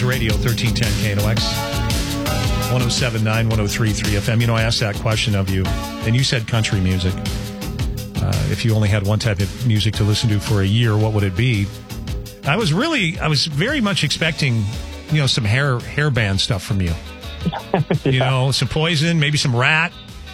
Radio, 1310 KNOX, 107.9, 103.3 FM. You know, I asked that question of you, and you said country music. If you only had one type of music to listen to for a year, what would it be? I was very much expecting, you know, some hair band stuff from you. You know, some Poison, maybe some Rat,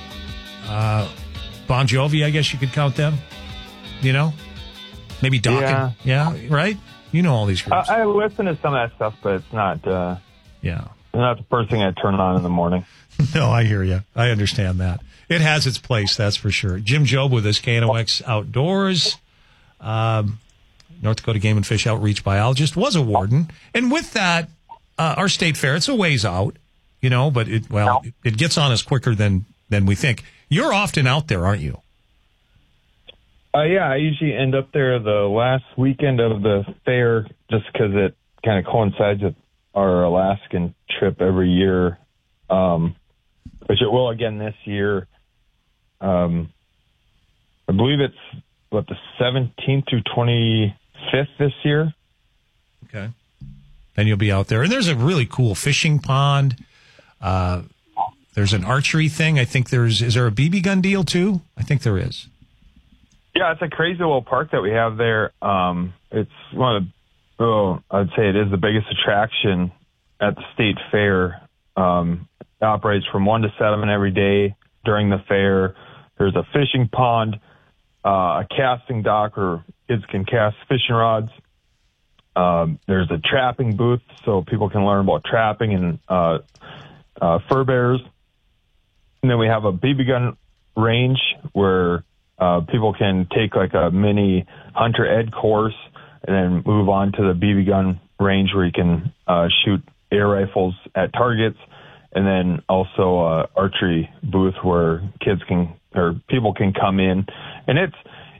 Bon Jovi, I guess you could count them. You know, maybe Dokken. Yeah, right? You know all these groups. I listen to some of that stuff, but it's not, not the first thing I turn on in the morning. No, I hear you. I understand that. It has its place, that's for sure. Jim Jobe with us, KNOX Outdoors, North Dakota Game and Fish Outreach Biologist, was a warden. And with that, our state fair, it's a ways out, you know, but it gets on us quicker than we think. You're often out there, aren't you? Yeah, I usually end up there the last weekend of the fair just because it kind of coincides with our Alaskan trip every year, which it will again this year. I believe it's, the 17th through 25th this year. Okay. And you'll be out there. And there's a really cool fishing pond. There's an archery thing. I think is there a BB gun deal too? I think there is. Yeah, it's a crazy little park that we have there. It's one of I'd say it is the biggest attraction at the state fair. It operates from 1 to 7 every day during the fair. There's a fishing pond, a casting dock where kids can cast fishing rods. There's a trapping booth so people can learn about trapping and fur bears. And then we have a BB gun range where people can take like a mini hunter ed course and then move on to the BB gun range where you can shoot air rifles at targets. And then also archery booth where people can come in. And it's,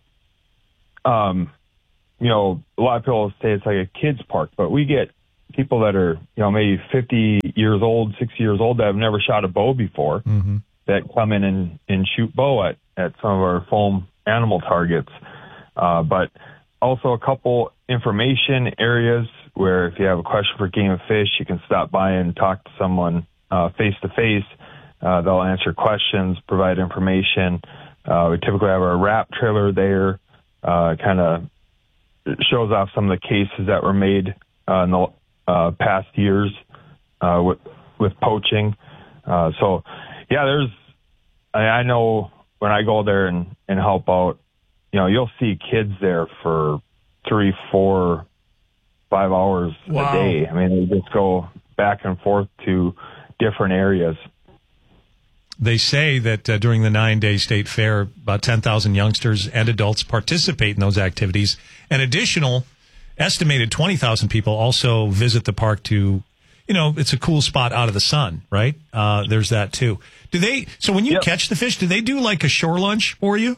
you know, a lot of people say it's like a kid's park, but we get people that are, you know, maybe 50 years old, 60 years old that have never shot a bow before that come in and shoot bow at some of our foam animal targets. But also a couple information areas where if you have a question for Game and Fish, you can stop by and talk to someone face to face. They'll answer questions, provide information. We typically have our wrap trailer there, kind of shows off some of the cases that were made in the past years with poaching. So, yeah, I know when I go there and help out, you know, you'll see kids there for 3, 4, 5 hours a day. I mean, they just go back and forth to different areas. They say that during the 9-day state fair, about 10,000 youngsters and adults participate in those activities. An additional estimated 20,000 people also visit the park to, you know, it's a cool spot out of the sun, right? There's that too. So when you catch the fish, do they do like a shore lunch for you?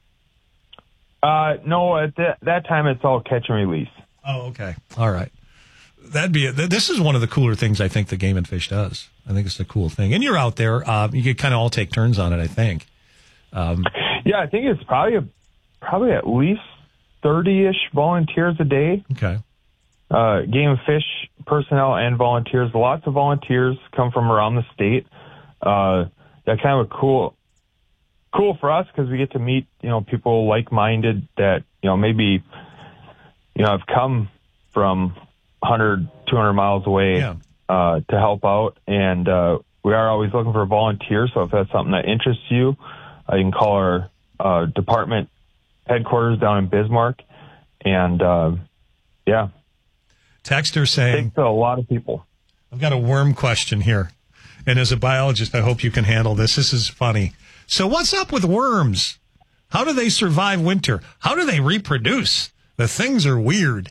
No, at that time it's all catch and release. Oh, okay. All right. This is one of the cooler things I think the Game and Fish does. I think it's a cool thing. And you're out there. You could kind of all take turns on it, I think. Yeah, I think it's probably at least 30-ish volunteers a day. Okay. Game and Fish personnel and volunteers. Lots of volunteers come from around the state. That's kind of cool for us because we get to meet, you know, people like-minded that, you know, maybe, you know, have come from 100, 200 miles away to help out. And we are always looking for volunteers. So if that's something that interests you, you can call our department headquarters down in Bismarck. And, Texter saying... Takes a lot of people. I've got a worm question here. And as a biologist, I hope you can handle this. This is funny. So what's up with worms? How do they survive winter? How do they reproduce? The things are weird.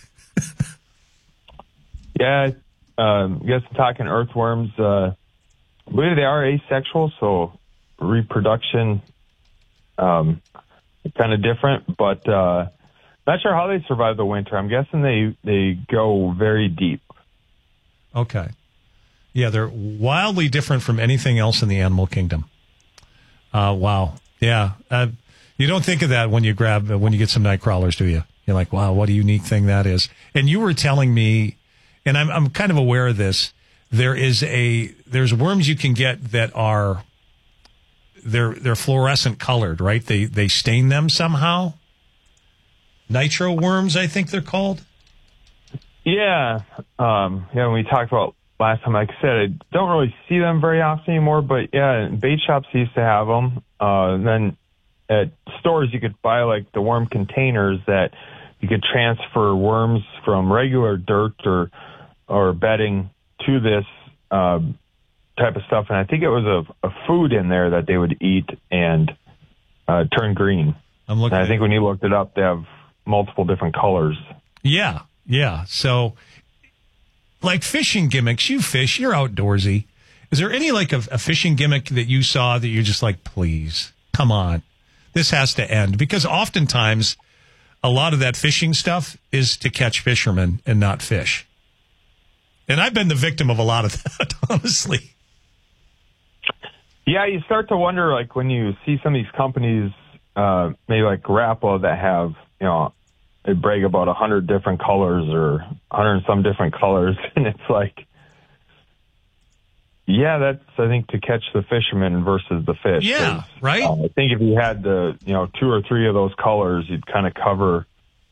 Yeah, I guess talking earthworms, I believe they are asexual, so reproduction kind of different, but not sure how they survive the winter. I'm guessing they go very deep. Okay. Yeah, they're wildly different from anything else in the animal kingdom. Wow. Yeah. You don't think of that when you get some night crawlers, do you? You're like, wow, what a unique thing that is. And you were telling me and I'm kind of aware of this. There's worms you can get that are they're fluorescent colored, right? They stain them somehow. Nitro worms, I think they're called. Yeah. When we talked about last time, like I said, I don't really see them very often anymore, but yeah, bait shops used to have them. Then at stores, you could buy like the worm containers that you could transfer worms from regular dirt or bedding to this type of stuff. And I think it was a food in there that they would eat and turn green. I think when you looked it up, they have multiple different colors. Yeah. So, like fishing gimmicks, you fish, you're outdoorsy. Is there any like a fishing gimmick that you saw that you're just like, please, come on, this has to end? Because oftentimes a lot of that fishing stuff is to catch fishermen and not fish. And I've been the victim of a lot of that, honestly. Yeah, you start to wonder, like, when you see some of these companies, maybe like Rapala, that have, they brag about 100 different colors or 100 and some different colors. And it's like, yeah, that's, I think, to catch the fishermen versus the fish. Yeah, right? I think if you had the, 2 or 3 of those colors, you'd kind of cover,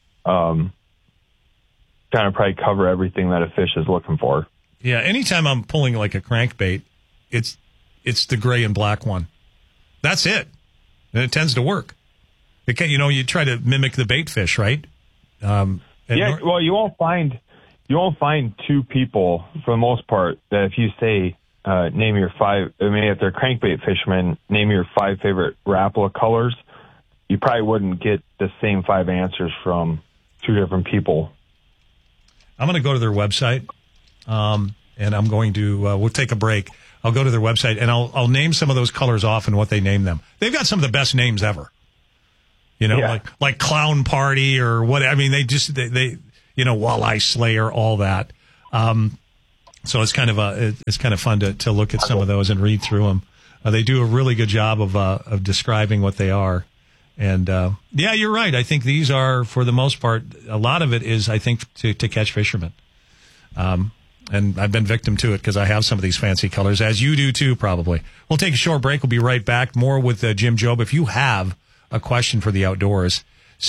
probably cover everything that a fish is looking for. Yeah, anytime I'm pulling like a crankbait, it's the gray and black one. That's it. And it tends to work. You try to mimic the bait fish, right? Well, you won't find 2 people for the most part that if you say, name your 5, if they're crankbait fishermen, name your 5 favorite Rapala colors, you probably wouldn't get the same 5 answers from 2 different people. I'm going to go to their website, and I'm going to, we'll take a break. I'll go to their website, and I'll name some of those colors off and what they name them. They've got some of the best names ever. Like Clown Party or what. I mean, they Walleye Slayer, all that. So it's kind of fun to look at some of those and read through them. They do a really good job of describing what they are. And, yeah, you're right. I think these are, for the most part, a lot of it is, I think, to catch fishermen. And I've been victim to it because I have some of these fancy colors, as you do too, probably. We'll take a short break. We'll be right back. More with Jim Jobe. If you have a question for the outdoors,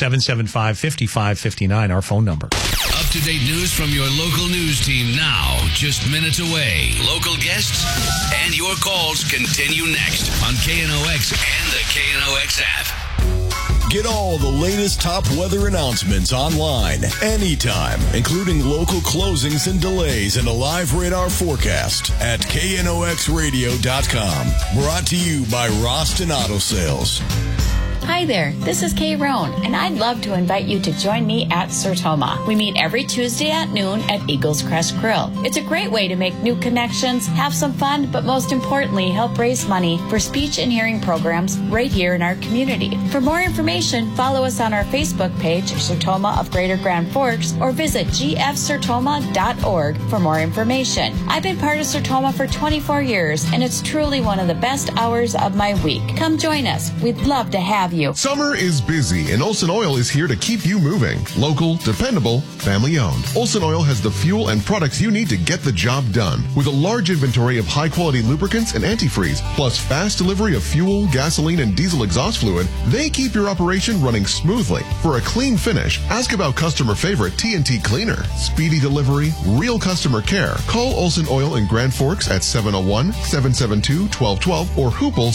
775-5559, our phone number. Up-to-date news from your local news team now, just minutes away. Local guests and your calls continue next on KNOX and the KNOX app. Get all the latest top weather announcements online, anytime, including local closings and delays and a live radar forecast at knoxradio.com. Brought to you by Roston Auto Sales. Hi there, this is Kay Roan, and I'd love to invite you to join me at Sertoma. We meet every Tuesday at noon at Eagles Crest Grill. It's a great way to make new connections, have some fun, but most importantly, help raise money for speech and hearing programs right here in our community. For more information, follow us on our Facebook page, Sertoma of Greater Grand Forks, or visit gfsertoma.org for more information. I've been part of Sertoma for 24 years, and it's truly one of the best hours of my week. Come join us. We'd love to have you. Summer is busy, and Olson Oil is here to keep you moving. Local, dependable, family-owned. Olson Oil has the fuel and products you need to get the job done. With a large inventory of high-quality lubricants and antifreeze, plus fast delivery of fuel, gasoline, and diesel exhaust fluid, they keep your operation running smoothly. For a clean finish, ask about customer favorite TNT Cleaner. Speedy delivery, real customer care. Call Olson Oil in Grand Forks at 701-772-1212 or Hoople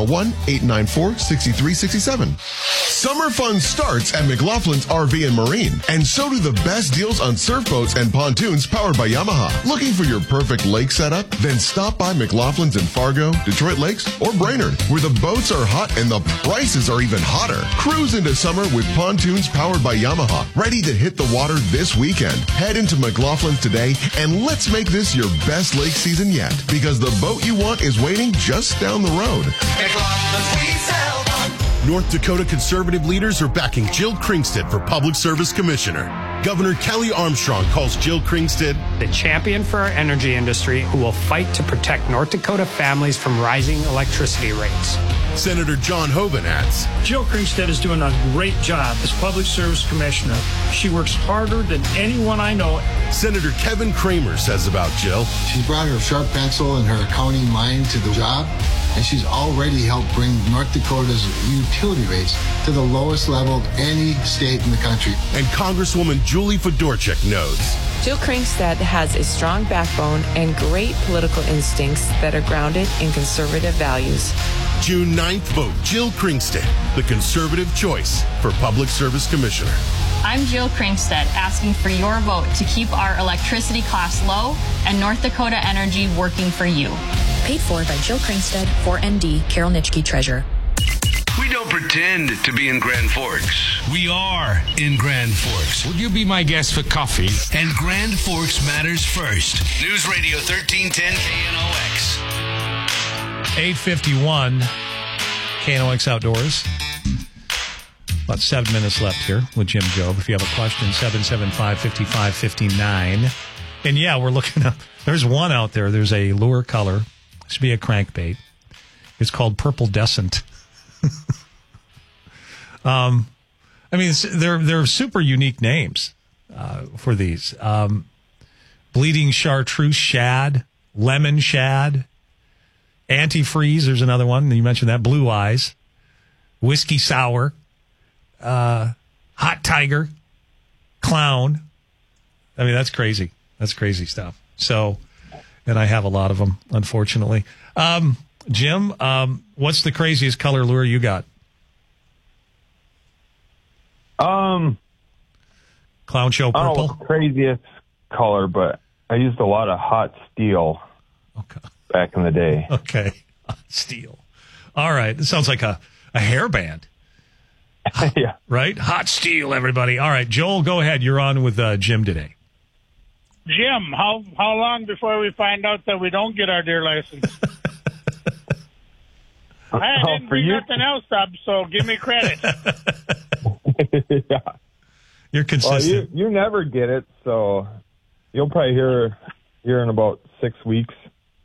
701-894-6367. Summer fun starts at McLaughlin's RV and Marine, and so do the best deals on surf boats and pontoons powered by Yamaha. Looking for your perfect lake setup? Then stop by McLaughlin's in Fargo, Detroit Lakes, or Brainerd, where the boats are hot and the prices are even hotter. Cruise into summer with pontoons powered by Yamaha, ready to hit the water this weekend. Head into McLaughlin's today, and let's make this your best lake season yet, because the boat you want is waiting just down the road. McLaughlin's, we sell one. North Dakota conservative leaders are backing Jill Kringstead for Public Service Commissioner. Governor Kelly Armstrong calls Jill Kringstad the champion for our energy industry who will fight to protect North Dakota families from rising electricity rates. Senator John Hoeven adds, Jill Kringstad is doing a great job as Public Service Commissioner. She works harder than anyone I know. Senator Kevin Kramer says about Jill, she's brought her sharp pencil and her accounting mind to the job, and she's already helped bring North Dakota's utility rates to the lowest level of any state in the country. And Congresswoman Julie Fedorchuk notes, Jill Kringstad has a strong backbone and great political instincts that are grounded in conservative values. June 9th, vote Jill Kringstad, the conservative choice for Public Service Commissioner. I'm Jill Kringstad, asking for your vote to keep our electricity costs low and North Dakota Energy working for you. Paid for by Jill Kringstad, 4ND, Carol Nitschke, Treasurer. We don't pretend to be in Grand Forks. We are in Grand Forks. Would you be my guest for coffee? And Grand Forks matters first. News Radio 1310 KNOX. 8:51, KNOX Outdoors. About 7 minutes left here with Jim Jobe. If you have a question, 775-5559. And yeah, we're looking up. There's one out there. There's a lure color. It should be a crankbait. It's called Purple Descent. I mean, they're super unique names for these. Bleeding chartreuse shad, lemon shad, antifreeze. There's another one. You mentioned that. Blue eyes, whiskey sour, hot tiger, clown. I mean, that's crazy. That's crazy stuff. So, and I have a lot of them, unfortunately. Jim, what's the craziest color lure you got? Clown show purple? I don't know the craziest color, but I used a lot of hot steel back in the day. Okay. Hot steel. All right. It sounds like a hairband. Yeah. Right? Hot steel, everybody. All right. Joel, go ahead. You're on with Jim today. Jim, how long before we find out that we don't get our deer license? I didn't bring nothing else up, so give me credit. Yeah. You're consistent. Well, you never get it, so you'll probably hear in about 6 weeks.